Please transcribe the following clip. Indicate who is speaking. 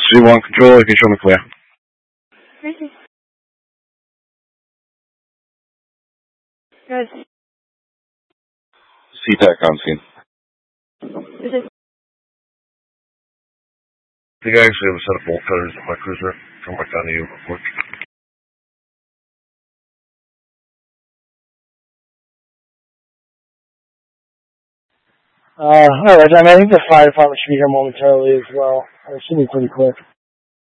Speaker 1: C1 controller, you can show me clear.
Speaker 2: Guys.
Speaker 1: CTAC on scene. I think I actually have a set of bolt cutters in my cruiser. Come back down to you real quick.
Speaker 2: Alright, I think the fire department should be here momentarily as well. It should be pretty quick.